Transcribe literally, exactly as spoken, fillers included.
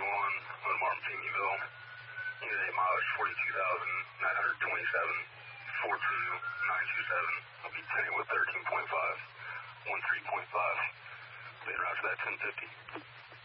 one, on Martin Phoenixville. Unit eight mileage, forty-two thousand nine hundred twenty-seven, four two nine two seven. I'll be ten with thirteen point five, one three point five. Then roger that, ten fifty.